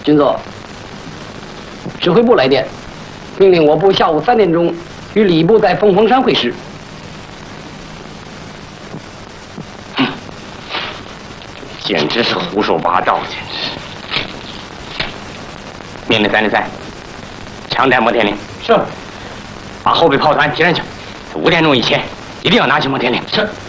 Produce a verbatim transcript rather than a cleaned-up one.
军座，指挥部来电，命令我部下午三点钟与礼部在凤凰山会师。 哼，简直是胡说八道，简直！命令三零三，强带摩天岭。 是。 把后备炮团接上去，五点钟以前一定要拿起摩天岭。 是。